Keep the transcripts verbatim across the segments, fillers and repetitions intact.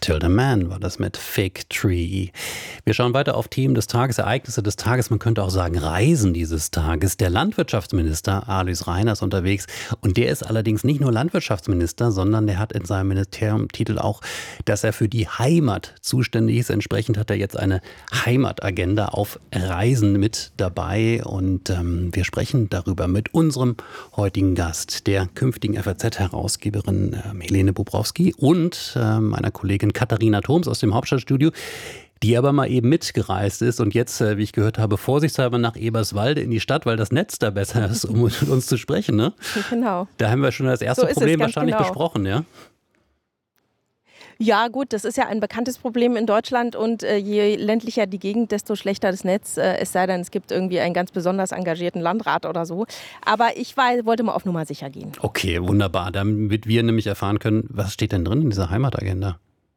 Matilda Mann war das mit Fig Tree. Wir schauen weiter auf Themen des Tages, Ereignisse des Tages, man könnte auch sagen Reisen dieses Tages. Der Landwirtschaftsminister Alois Rainer ist unterwegs und der ist allerdings nicht nur Landwirtschaftsminister, sondern der hat in seinem Ministeriumtitel auch, dass er für die Heimat zuständig ist. Entsprechend hat er jetzt eine Heimatagenda auf Reisen mit dabei und ähm, wir sprechen darüber mit unserem heutigen Gast, der künftigen F A Z-Herausgeberin äh, Helene Bobrowski und äh, meiner Kollegin Katharina Thoms aus dem Hauptstadtstudio, die aber mal eben mitgereist ist und jetzt, äh, wie ich gehört habe, vorsichtshalber nach Eberswalde in die Stadt, weil das Netz da besser ist, um mit uns zu sprechen. Ne? Genau. Da haben wir schon das erste So Problem es, wahrscheinlich genau. besprochen, ja? Ja gut, das ist ja ein bekanntes Problem in Deutschland und äh, je ländlicher die Gegend, desto schlechter das Netz, äh, es sei denn, es gibt irgendwie einen ganz besonders engagierten Landrat oder so. Aber ich war, wollte mal auf Nummer sicher gehen. Okay, wunderbar. Damit wir nämlich erfahren können, was steht denn drin in dieser Heimatagenda?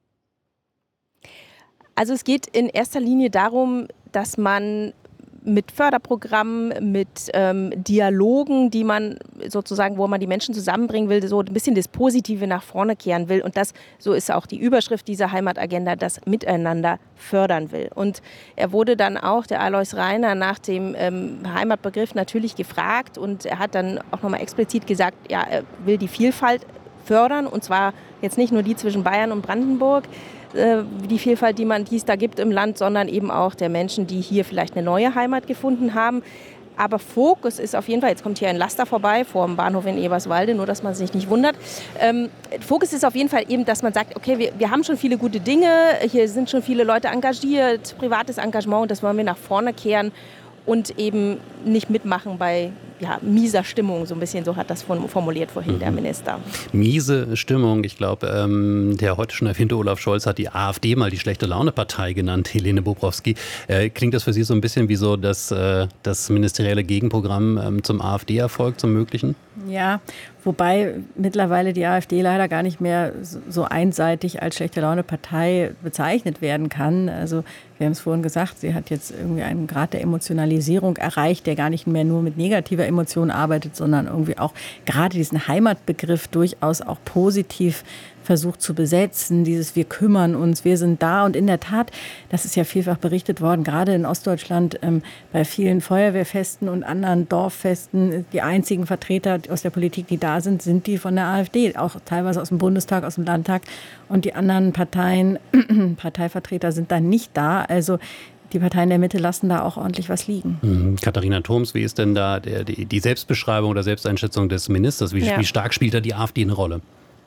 Also es geht in erster Linie darum, dass man mit Förderprogrammen, mit ähm, Dialogen, die man sozusagen, wo man die Menschen zusammenbringen will, so ein bisschen das Positive nach vorne kehren will. Und das, so ist auch die Überschrift dieser Heimatagenda, das Miteinander fördern will. Und er wurde dann auch, der Alois Rainer, nach dem ähm, Heimatbegriff natürlich gefragt und er hat dann auch nochmal explizit gesagt, ja, er will die Vielfalt fördern und zwar jetzt nicht nur die zwischen Bayern und Brandenburg, die Vielfalt, die man, die es da gibt im Land, sondern eben auch der Menschen, die hier vielleicht eine neue Heimat gefunden haben. Aber Fokus ist auf jeden Fall, jetzt kommt hier ein Laster vorbei vor dem Bahnhof in Eberswalde, nur dass man sich nicht wundert. Ähm, Fokus ist auf jeden Fall eben, dass man sagt, okay, wir, wir haben schon viele gute Dinge, hier sind schon viele Leute engagiert, privates Engagement, und das wollen wir nach vorne kehren und eben nicht mitmachen bei ja, mieser Stimmung, so ein bisschen, so hat das formuliert vorhin mhm. der Minister. Miese Stimmung, ich glaube, ähm, der heute schon erwähnte Olaf Scholz hat die AfD mal die Schlechte-Laune-Partei genannt, Helene Bobrowski. Äh, klingt das für Sie so ein bisschen wie so das, äh, das ministerielle Gegenprogramm ähm, zum AfD-Erfolg, zum möglichen? Ja, wobei mittlerweile die AfD leider gar nicht mehr so einseitig als Schlechte-Laune-Partei bezeichnet werden kann. Also wir haben es vorhin gesagt, sie hat jetzt irgendwie einen Grad der Emotionalisierung erreicht, der gar nicht mehr nur mit negativer Emotion arbeitet, sondern irgendwie auch gerade diesen Heimatbegriff durchaus auch positiv versucht zu besetzen, dieses wir kümmern uns, wir sind da. Und in der Tat, das ist ja vielfach berichtet worden, gerade in Ostdeutschland ähm, bei vielen Feuerwehrfesten und anderen Dorffesten, die einzigen Vertreter aus der Politik, die da sind, sind die von der AfD, auch teilweise aus dem Bundestag, aus dem Landtag. Und die anderen Parteien, Parteivertreter sind dann nicht da. Also die Parteien der Mitte lassen da auch ordentlich was liegen. Mhm. Katharina Thoms, wie ist denn da der, die, die Selbstbeschreibung oder Selbsteinschätzung des Ministers? Wie, Ja. wie stark spielt da die AfD eine Rolle?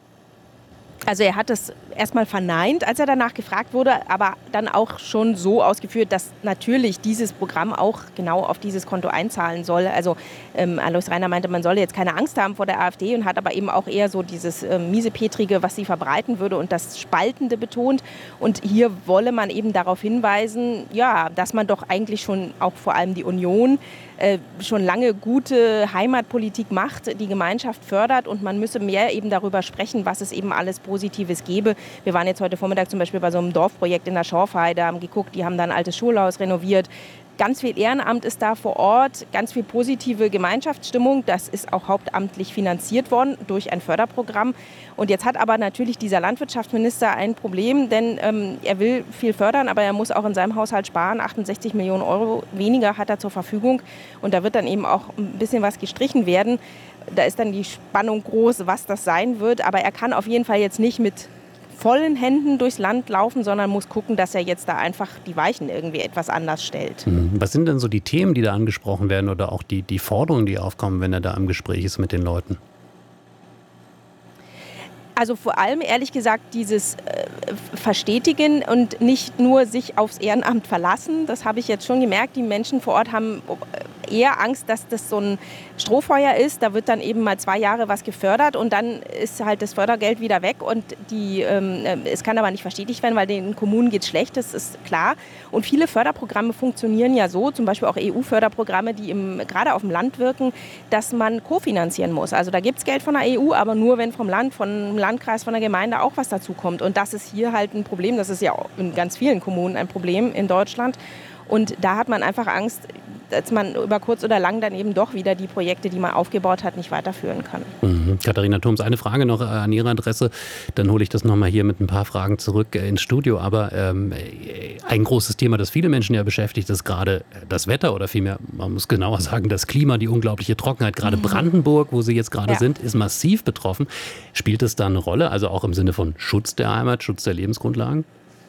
Also er hat es erstmal verneint, als er danach gefragt wurde, aber dann auch schon so ausgeführt, dass natürlich dieses Programm auch genau auf dieses Konto einzahlen soll. Also ähm, Alois Rainer meinte, man solle jetzt keine Angst haben vor der AfD und hat aber eben auch eher so dieses ähm, Miesepetrige, was sie verbreiten würde und das Spaltende betont. Und hier wolle man eben darauf hinweisen, ja, dass man doch eigentlich schon auch vor allem die Union äh, schon lange gute Heimatpolitik macht, die Gemeinschaft fördert und man müsse mehr eben darüber sprechen, was es eben alles Positives gäbe. Wir waren jetzt heute Vormittag zum Beispiel bei so einem Dorfprojekt in der Schorfheide, haben geguckt, die haben da ein altes Schulhaus renoviert. Ganz viel Ehrenamt ist da vor Ort, ganz viel positive Gemeinschaftsstimmung. Das ist auch hauptamtlich finanziert worden durch ein Förderprogramm. Und jetzt hat aber natürlich dieser Landwirtschaftsminister ein Problem, denn ähm, er will viel fördern, aber er muss auch in seinem Haushalt sparen. achtundsechzig Millionen Euro weniger hat er zur Verfügung. Und da wird dann eben auch ein bisschen was gestrichen werden. Da ist dann die Spannung groß, was das sein wird. Aber er kann auf jeden Fall jetzt nicht mit vollen Händen durchs Land laufen, sondern muss gucken, dass er jetzt da einfach die Weichen irgendwie etwas anders stellt. Was sind denn so die Themen, die da angesprochen werden oder auch die, die Forderungen, die aufkommen, wenn er da im Gespräch ist mit den Leuten? Also vor allem, ehrlich gesagt, dieses äh, Verstetigen und nicht nur sich aufs Ehrenamt verlassen. Das habe ich jetzt schon gemerkt. Die Menschen vor Ort haben eher Angst, dass das so ein Strohfeuer ist. Da wird dann eben mal zwei Jahre was gefördert und dann ist halt das Fördergeld wieder weg. Und die, ähm, es kann aber nicht verstetigt werden, weil den Kommunen geht es schlecht, das ist klar. Und viele Förderprogramme funktionieren ja so, zum Beispiel auch E U-Förderprogramme, die im, gerade auf dem Land wirken, dass man kofinanzieren muss. Also da gibt es Geld von der E U, aber nur wenn vom Land, vom Landkreis, von der Gemeinde auch was dazu kommt. Und das ist hier halt ein Problem. Das ist ja in ganz vielen Kommunen ein Problem in Deutschland. Und da hat man einfach Angst, dass man über kurz oder lang dann eben doch wieder die Projekte, die man aufgebaut hat, nicht weiterführen kann. Mhm. Katharina Thoms, eine Frage noch an Ihre Adresse, dann hole ich das nochmal hier mit ein paar Fragen zurück ins Studio, aber ähm, ein großes Thema, das viele Menschen ja beschäftigt, ist gerade das Wetter oder vielmehr, man muss genauer sagen, das Klima, die unglaubliche Trockenheit. Gerade mhm. Brandenburg, wo Sie jetzt gerade ja. sind, ist massiv betroffen. Spielt es da eine Rolle, also auch im Sinne von Schutz der Heimat, Schutz der Lebensgrundlagen?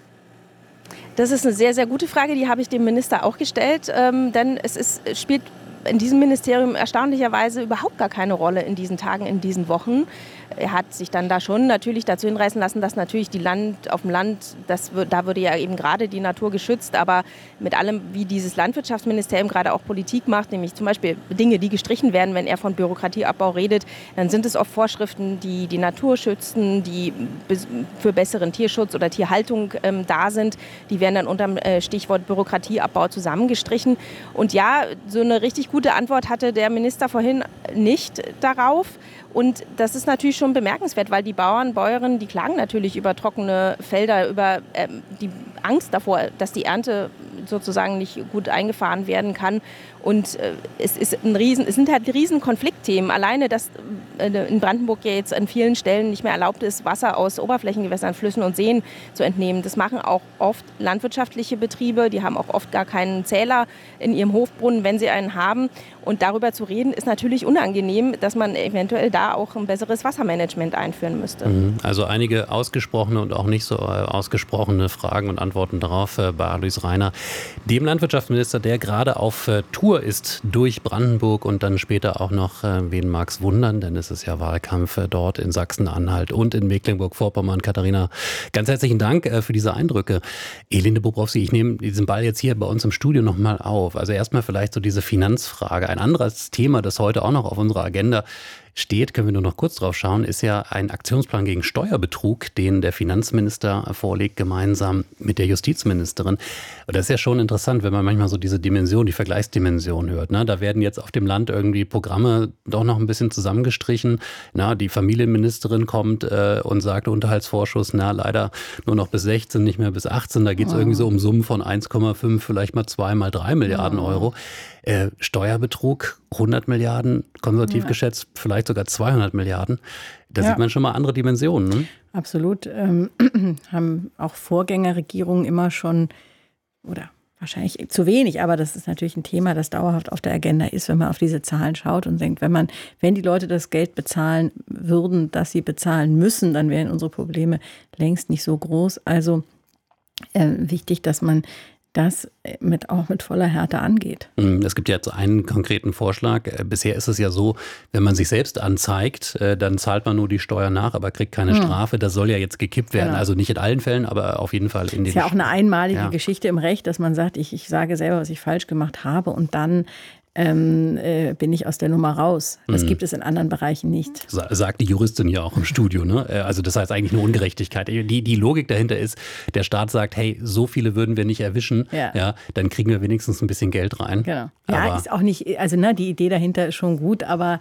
Das ist eine sehr, sehr gute Frage, die habe ich dem Minister auch gestellt, ähm, denn es ist, spielt in diesem Ministerium erstaunlicherweise überhaupt gar keine Rolle in diesen Tagen, in diesen Wochen. Er hat sich dann da schon natürlich dazu hinreißen lassen, dass natürlich die Land auf dem Land, das, da würde ja eben gerade die Natur geschützt, aber mit allem, wie dieses Landwirtschaftsministerium gerade auch Politik macht, nämlich zum Beispiel Dinge, die gestrichen werden, wenn er von Bürokratieabbau redet, dann sind es oft Vorschriften, die die Natur schützen, die für besseren Tierschutz oder Tierhaltung ähm, da sind. Die werden dann unter dem äh, Stichwort Bürokratieabbau zusammengestrichen. Und ja, so eine richtig gute Antwort hatte der Minister vorhin nicht darauf. Und das ist natürlich schon bemerkenswert, weil die Bauern, Bäuerinnen, die klagen natürlich über trockene Felder, über ähm, die Angst davor, dass die Ernte sozusagen nicht gut eingefahren werden kann. Und äh, es, ist ein Riesen, es sind halt riesen Konfliktthemen. Alleine, dass äh, in Brandenburg ja jetzt an vielen Stellen nicht mehr erlaubt ist, Wasser aus Oberflächengewässern, Flüssen und Seen zu entnehmen. Das machen auch oft landwirtschaftliche Betriebe. Die haben auch oft gar keinen Zähler in ihrem Hofbrunnen, wenn sie einen haben. Und darüber zu reden, ist natürlich unangenehm, dass man eventuell da auch ein besseres Wassermanagement einführen müsste. Also einige ausgesprochene und auch nicht so ausgesprochene Fragen und Antworten darauf äh, bei Alois Rainer, dem Landwirtschaftsminister, der gerade auf äh, Tour ist durch Brandenburg und dann später auch noch, äh, wen mag's wundern, denn es ist ja Wahlkampf äh, dort in Sachsen-Anhalt und in Mecklenburg-Vorpommern. Katharina, ganz herzlichen Dank äh, für diese Eindrücke. Elinde Bobrowski, ich nehme diesen Ball jetzt hier bei uns im Studio nochmal auf. Also erstmal vielleicht so diese Finanzfrage. Ein anderes Thema, das heute auch noch auf unserer Agenda steht, können wir nur noch kurz drauf schauen, ist ja ein Aktionsplan gegen Steuerbetrug, den der Finanzminister vorlegt, gemeinsam mit der Justizministerin. Und das ist ja schon interessant, wenn man manchmal so diese Dimension, die Vergleichsdimension hört. Ne? Da werden jetzt auf dem Land irgendwie Programme doch noch ein bisschen zusammengestrichen. Na, die Familienministerin kommt äh, und sagt, Unterhaltsvorschuss, na leider nur noch bis sechzehn, nicht mehr bis achtzehn. Da geht es oh. irgendwie so um Summen von eins Komma fünf, vielleicht mal zwei, mal drei Milliarden oh. Euro. Äh, Steuerbetrug, hundert Milliarden, konservativ ja. geschätzt, vielleicht sogar zweihundert Milliarden. Da ja. sieht man schon mal andere Dimensionen. Ne? Absolut. Ähm, haben auch Vorgängerregierungen immer schon, oder wahrscheinlich zu wenig, aber das ist natürlich ein Thema, das dauerhaft auf der Agenda ist, wenn man auf diese Zahlen schaut und denkt, wenn man, wenn die Leute das Geld bezahlen würden, das sie bezahlen müssen, dann wären unsere Probleme längst nicht so groß. Also äh, wichtig, dass man das mit, auch mit voller Härte angeht. Es gibt ja jetzt einen konkreten Vorschlag. Bisher ist es ja so, wenn man sich selbst anzeigt, dann zahlt man nur die Steuer nach, aber kriegt keine hm. Strafe. Das soll ja jetzt gekippt werden. Genau. Also nicht in allen Fällen, aber auf jeden Fall in den... Das ist ja auch eine einmalige ja. Geschichte im Recht, dass man sagt, ich, ich sage selber, was ich falsch gemacht habe und dann Ähm, äh, bin ich aus der Nummer raus. Das mhm. gibt es in anderen Bereichen nicht. Sa- sagt die Juristin ja auch im Studio. Ne? Also das heißt eigentlich eine Ungerechtigkeit. Die, die Logik dahinter ist, der Staat sagt, hey, so viele würden wir nicht erwischen, ja. Ja, dann kriegen wir wenigstens ein bisschen Geld rein. Genau. Ja, aber ist auch nicht, also ne, die Idee dahinter ist schon gut, aber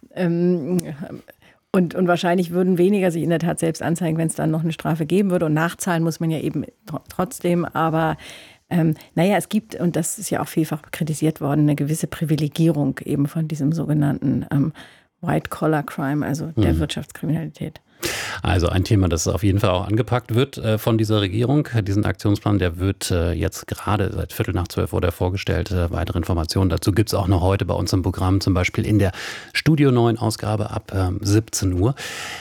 ähm, und, und wahrscheinlich würden weniger sich in der Tat selbst anzeigen, wenn es dann noch eine Strafe geben würde. Und nachzahlen muss man ja eben tr- trotzdem, aber Ähm, naja, es gibt, und das ist ja auch vielfach kritisiert worden, eine gewisse Privilegierung eben von diesem sogenannten ähm, White-Collar-Crime, also der mhm. Wirtschaftskriminalität. Also ein Thema, das auf jeden Fall auch angepackt wird äh, von dieser Regierung. Diesen Aktionsplan, der wird äh, jetzt gerade seit Viertel nach zwölf wurde er vorgestellt. Äh, weitere Informationen dazu gibt es auch noch heute bei uns im Programm, zum Beispiel in der Studio neun Ausgabe ab äh, siebzehn Uhr.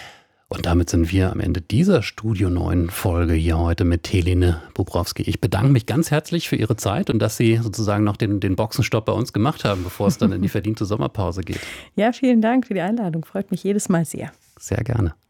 Und damit sind wir am Ende dieser Studio neun Folge hier heute mit Helene Bobrowski. Ich bedanke mich ganz herzlich für Ihre Zeit und dass Sie sozusagen noch den, den Boxenstopp bei uns gemacht haben, bevor es dann in die verdiente Sommerpause geht. Ja, vielen Dank für die Einladung. Freut mich jedes Mal sehr. Sehr gerne.